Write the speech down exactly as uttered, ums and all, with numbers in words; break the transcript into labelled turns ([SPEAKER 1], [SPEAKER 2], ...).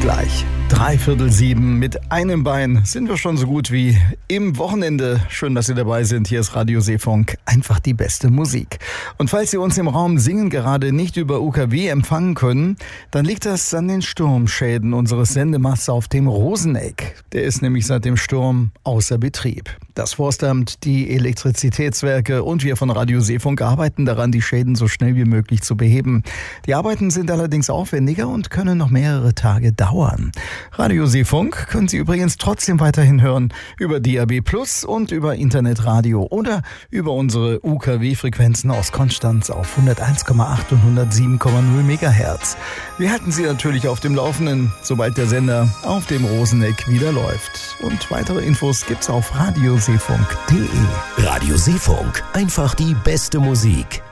[SPEAKER 1] gleich. Dreiviertel sieben mit einem Bein sind wir schon so gut wie im Wochenende. Schön, dass Sie dabei sind. Hier ist Radio Seefunk. Einfach die beste Musik. Und falls Sie uns im Raum Singen gerade nicht über U K W empfangen können, dann liegt das an den Sturmschäden unseres Sendemasts auf dem Roseneck. Der ist nämlich seit dem Sturm außer Betrieb. Das Forstamt, die Elektrizitätswerke und wir von Radio Seefunk arbeiten daran, die Schäden so schnell wie möglich zu beheben. Die Arbeiten sind allerdings aufwendiger und können noch mehrere Tage dauern. Radio Seefunk können Sie übrigens trotzdem weiterhin hören über D A B Plus und über Internetradio oder über unsere U K W-Frequenzen aus Konstanz auf hunderteins Komma acht und hundertsieben Komma null Megahertz. Wir halten Sie natürlich auf dem Laufenden, sobald der Sender auf dem Roseneck wieder läuft. Und weitere Infos gibt's auf radioseefunk punkt de.
[SPEAKER 2] Radio Seefunk, einfach die beste Musik.